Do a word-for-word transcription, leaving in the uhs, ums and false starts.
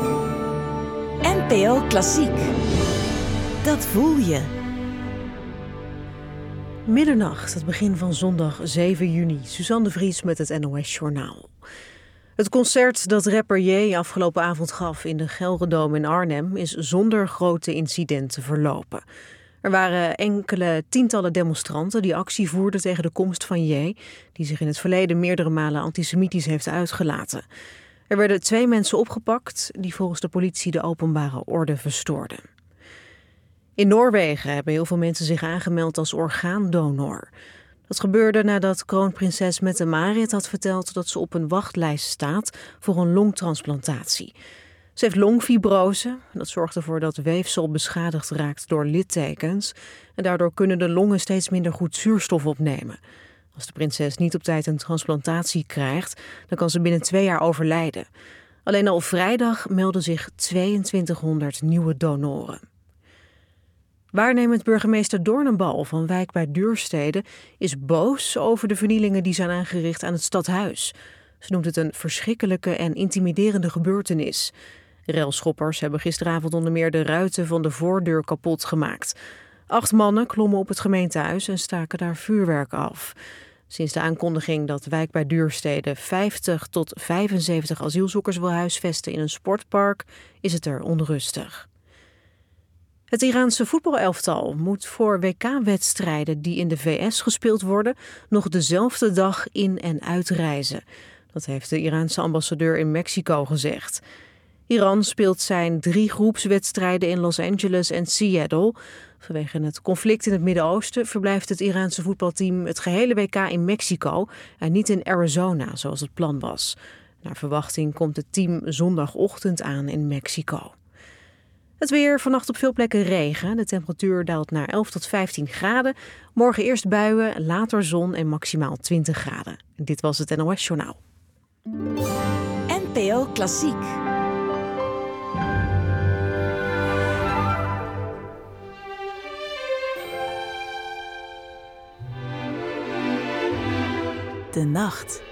N P O Klassiek. Dat voel je. Middernacht, het begin van zondag zeven juni. Suzanne de Vries met het N O S-journaal. Het concert dat rapper J afgelopen avond gaf in de Gelredome in Arnhem is zonder grote incidenten verlopen. Er waren enkele tientallen demonstranten die actie voerden tegen de komst van J, die zich in het verleden meerdere malen antisemitisch heeft uitgelaten. Er werden twee mensen opgepakt die volgens de politie de openbare orde verstoorden. In Noorwegen hebben heel veel mensen zich aangemeld als orgaandonor. Dat gebeurde nadat kroonprinses Mette-Marit had verteld dat ze op een wachtlijst staat voor een longtransplantatie. Ze heeft longfibrose. Dat zorgt ervoor dat weefsel beschadigd raakt door littekens. En daardoor kunnen de longen steeds minder goed zuurstof opnemen. Als de prinses niet op tijd een transplantatie krijgt, dan kan ze binnen twee jaar overlijden. Alleen al vrijdag melden zich tweeëntwintighonderd nieuwe donoren. Waarnemend burgemeester Doornenbal van Wijk bij Duurstede is boos over de vernielingen die zijn aangericht aan het stadhuis. Ze noemt het een verschrikkelijke en intimiderende gebeurtenis. Relschoppers hebben gisteravond onder meer de ruiten van de voordeur kapot gemaakt. Acht mannen klommen op het gemeentehuis en staken daar vuurwerk af. Sinds de aankondiging dat Wijk bij Duurstede vijftig tot vijfenzeventig asielzoekers wil huisvesten in een sportpark, is het er onrustig. Het Iraanse voetbalelftal moet voor W K-wedstrijden die in de V S gespeeld worden nog dezelfde dag in- en uitreizen. Dat heeft de Iraanse ambassadeur in Mexico gezegd. Iran speelt zijn drie groepswedstrijden in Los Angeles en Seattle. Vanwege het conflict in het Midden-Oosten verblijft het Iraanse voetbalteam het gehele W K in Mexico en niet in Arizona zoals het plan was. Naar verwachting komt het team zondagochtend aan in Mexico. Het weer, vannacht op veel plekken regen. De temperatuur daalt naar elf tot vijftien graden. Morgen eerst buien, later zon en maximaal twintig graden. Dit was het N O S-journaal. N P O Klassiek. De nacht.